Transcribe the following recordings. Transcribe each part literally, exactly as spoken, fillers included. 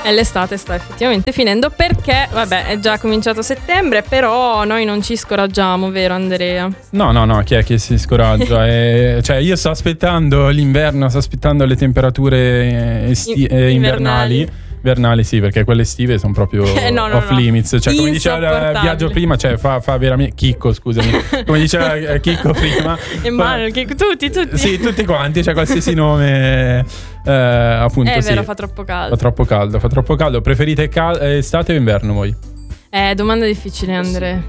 E l'estate sta effettivamente finendo perché, vabbè, è già cominciato settembre, però noi non ci scoraggiamo, vero Andrea? No, no, no, chi è che si scoraggia? e, cioè io sto aspettando l'inverno, sto aspettando le temperature esti- eh, invernali. Invernali sì, perché quelle estive sono proprio eh, no, no, off no. limits. Cioè, come diceva Viaggio prima, cioè fa, fa veramente Chicco, scusami. Come diceva Chicco prima. Emanuel, Chicco, tutti, tutti. Sì, tutti quanti, cioè qualsiasi nome. Eh, appunto, è vero, sì. fa troppo caldo. Fa troppo caldo, fa troppo caldo. Preferite cal- estate o inverno voi? Eh, domanda difficile, Andrea.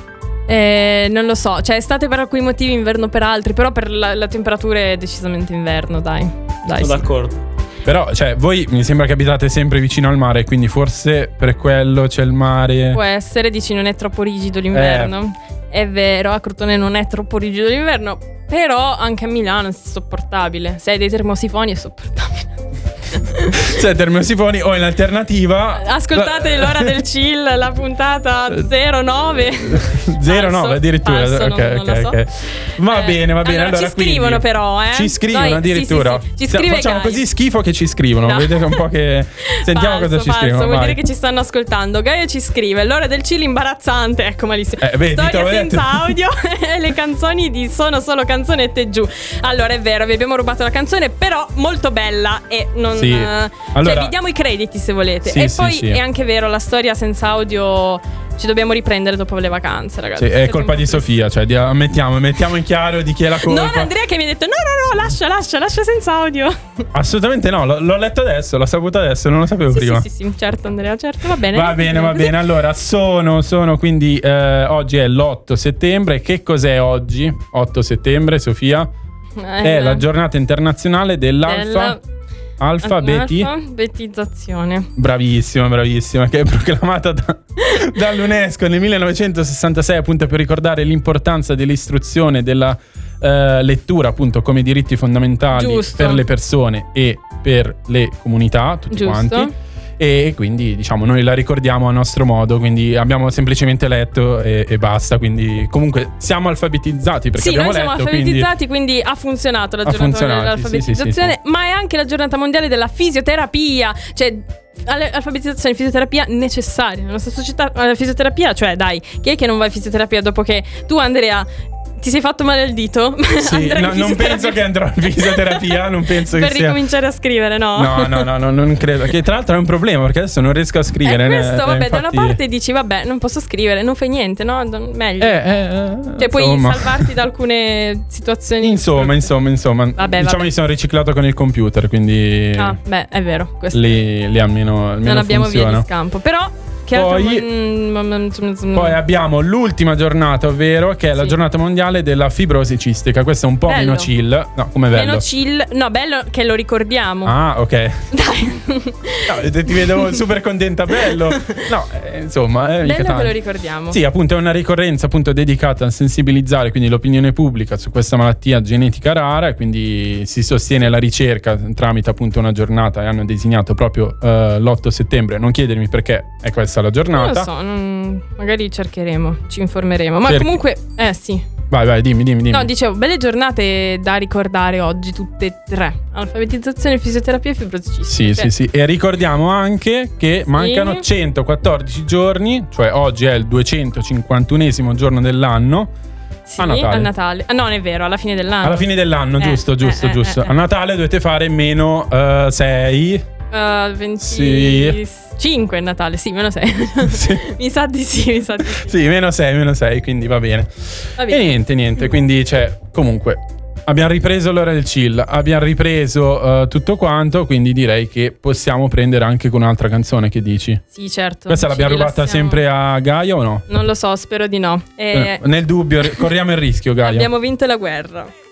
Eh, non lo so, cioè estate per alcuni motivi, inverno per altri, però per la, la temperatura è decisamente inverno, dai. dai Sono sì. d'accordo. Però, cioè, voi mi sembra che abitate sempre vicino al mare, quindi forse per quello c'è il mare. Può essere, dici non è troppo rigido l'inverno. Eh. È vero, a Crotone non è troppo rigido l'inverno, però anche a Milano è sopportabile. Se hai dei termosifoni è sopportabile. Cioè, termosifoni o in alternativa. Ascoltate l'ora del chill, la puntata zero nove zero nove addirittura. Falso, ok, non, ok, non so. ok. Va eh, bene, va bene. Allora, Allora, ci scrivono quindi, però, eh. Ci scrivono Noi, addirittura. sì, sì, sì. Ci scrive Facciamo Gaia. così schifo che ci scrivono. No. Vedete un po' che. Sentiamo falso, cosa ci falso. scrivono. Vuol vai. dire che ci stanno ascoltando. Gaia ci scrive: l'ora del chill imbarazzante. Ecco, malissimo. Eh, vedi, Storia t'ho senza detto. audio. E le canzoni di Sono solo canzonette giù. Allora, è vero, vi abbiamo rubato la canzone, però molto bella. E non. Sì. eh, Allora- cioè, vi diamo i crediti se volete. Sì, e sì, poi sì. è anche vero, la storia senza audio ci dobbiamo riprendere dopo le vacanze, ragazzi. Sì, è Siete colpa un po' di Sofia. Cioè, di- ammettiamo, mettiamo in chiaro di chi è la colpa. Non Andrea che mi ha detto no no no lascia lascia lascia senza audio. Assolutamente no. L'ho, l'ho letto adesso, l'ho saputo adesso, non lo sapevo Sì, prima. sì sì sì certo Andrea, certo, va bene. Va bene, va Così. bene. Allora, sono, sono quindi eh, oggi è l'otto settembre. Che cos'è oggi? otto settembre, Sofia? Eh, È la giornata internazionale dell'alfa della- alfabeti. alfabetizzazione. Bravissima, bravissima. Che è proclamata da, dall'UNESCO nel millenovecentosessantasei, appunto per ricordare l'importanza dell'istruzione, della eh, lettura, appunto come diritti fondamentali Giusto. per le persone e per le comunità, tutti Giusto. quanti. E quindi diciamo noi la ricordiamo a nostro modo, quindi abbiamo semplicemente letto e, e basta, quindi comunque siamo alfabetizzati perché Sì, abbiamo noi siamo letto, alfabetizzati, quindi... ha funzionato la Ha giornata funzionato, dell'alfabetizzazione, sì, sì, sì, ma è anche la giornata mondiale della fisioterapia, cioè alfabetizzazione e fisioterapia necessaria nella nostra società. La fisioterapia, cioè dai, chi è che non va in fisioterapia dopo che tu, Andrea, ti sei fatto male al dito? Sì, Andrai no, in non fisioterapia. penso che andrò in fisioterapia, non penso per che sia... ricominciare a scrivere, no? No, no, no, no, non credo. Che tra l'altro è un problema perché adesso non riesco a scrivere. E questo, eh, vabbè, infatti... da una parte dici, vabbè, non posso scrivere, non fai niente, no? Don- Meglio. Eh, eh, eh, Cioè, puoi insomma. salvarti da alcune situazioni. Insomma, insomma, insomma. Vabbè, diciamo vabbè. mi sono riciclato con il computer, quindi Ah, beh, è vero. Questo lì, lì almeno, almeno non abbiamo funziona. via di scampo. Però, che Poi- altro? Mm, mm, mm, mm, Poi abbiamo l'ultima giornata, ovvero che è la Sì. giornata mondiale della fibrosi cistica. Questo è un po' Bello. meno chill. No, come bello. meno chill. No, bello che lo ricordiamo. Ah, ok. Dai. No, ti vedo super contenta, bello. No, eh, insomma, eh, mica Bello che tanto. lo ricordiamo. Sì, appunto è una ricorrenza appunto dedicata a sensibilizzare quindi l'opinione pubblica su questa malattia genetica rara, e quindi si sostiene la ricerca tramite appunto una giornata, e hanno designato proprio eh, l'otto settembre. Non chiedermi perché è questa la Non giornata. lo so, non- magari cercheremo, ci informeremo. Ma Cerchi. comunque, eh sì. Vai, vai, dimmi, dimmi, dimmi. No, dicevo, belle giornate da ricordare oggi, tutte e tre. Alfabetizzazione, fisioterapia e fibrosi cistica. Sì, Cioè, sì, sì. E ricordiamo anche che mancano centoquattordici giorni, cioè oggi è il duecentocinquantunesimo giorno dell'anno. sì, a Natale. a Natale. Ah, no, non è vero, alla fine dell'anno. Alla fine dell'anno, Eh, giusto, giusto, eh, eh, giusto. eh, eh. A Natale dovete fare meno sei. Uh, venticinque è Natale, sì, meno sei. Sì. Mi sa di sì, mi sa di sì. Sì, meno sei, meno sei, quindi va bene. Va E bene. niente, niente, quindi cioè, comunque abbiamo ripreso l'ora del chill, abbiamo ripreso uh, tutto quanto, quindi direi che possiamo prendere anche con un'altra canzone, che dici? Sì, certo. Questa ci l'abbiamo rubata rilassiamo. sempre a Gaia o no? Non lo so, spero di no. Eh, Eh, Nel dubbio, corriamo il rischio, Gaia. abbiamo vinto la guerra.